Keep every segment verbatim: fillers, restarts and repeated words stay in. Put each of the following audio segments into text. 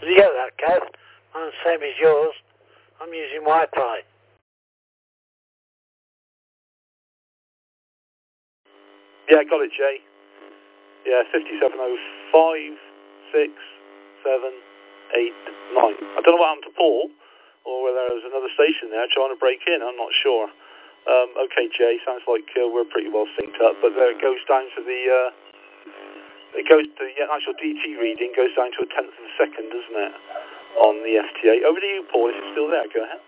Did you get that, Kev? Mine's the same as yours. I'm using Wi-Fi. Yeah, got it, Jay. Yeah, fifty-seven oh five, six, seven, eight, nine. I don't know what happened to Paul, or whether there was another station there trying to break in. I'm not sure. Um, okay, Jay, sounds like uh, we're pretty well synced up, but there it goes down to the, uh, it goes to the actual D T reading goes down to a tenth of a second, doesn't it, on the F T A. Over to you, Paul, if you're still there, go ahead.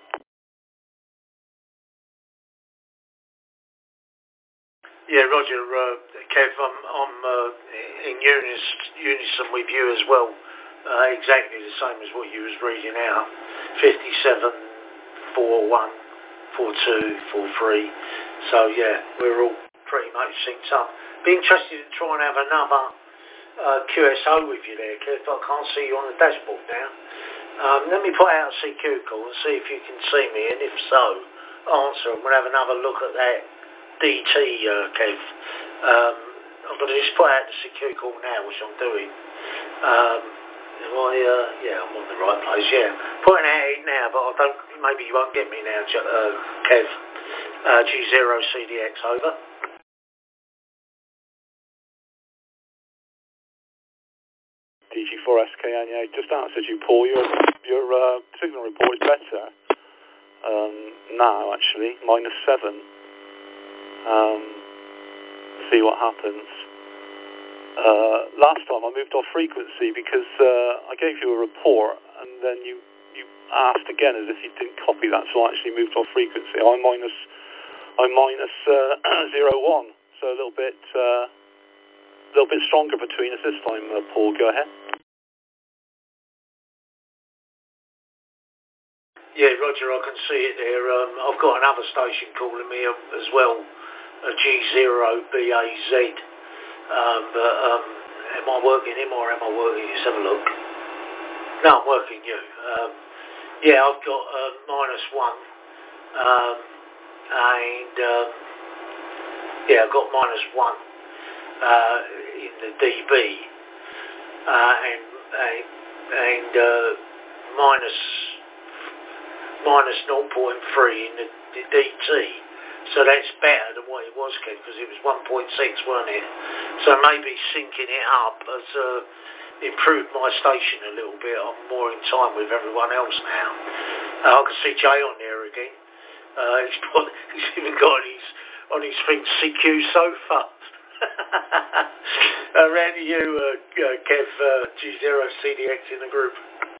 Yeah, Roger, uh, Kev, I'm, I'm uh, in unison, unison with you as well, uh, exactly the same as what you was reading out, fifty-seven, four, one, four, two, four, three, so yeah, we're all pretty much synced up. Be interested to try and have another uh, Q S O with you there, Kev. I can't see you on the dashboard now. Um, let me put out a C Q call and see if you can see me, and if so, answer, and we'll have another look at that D T, uh, Kev. Um, I'm going to just put out the C Q call now, which I'm doing. Um, am I, uh, yeah, I'm on the right place, yeah. Putting out it now, but I don't, maybe you won't get me now, uh, Kev. Uh, G zero C D X, over. D G four S K N, yeah, just answered you, Paul. Your, your uh, signal report is better um, now, actually, minus seven. Um, see what happens. Uh, last time I moved off frequency because uh, I gave you a report and then you, you asked again as if you didn't copy that, so I actually moved off frequency. I'm minus, I'm minus uh, zero one, so a little bit, uh, little bit stronger between us this time. Uh, Paul, go ahead. Yeah, Roger, I can see it there. Um, I've got another station calling me as well, a G zero B A Z. Um, but um, am I working him or am I working? Let's have a look. No, I'm working you. Um, yeah, I've got uh, minus one, um, and um, yeah, I've got minus one uh, in the D B, uh, and and, and uh, minus minus zero point three in the, the D T. So that's better than what it was, Ken, because it was one point six, weren't it? So maybe syncing it up has uh, improved my station a little bit. I'm more in time with everyone else now. Uh, I can see Jay on there again. Uh, he's, put, he's even got on his, on his thing C Q sofa. Around to you, uh, Kev, uh, G zero C D X in the group.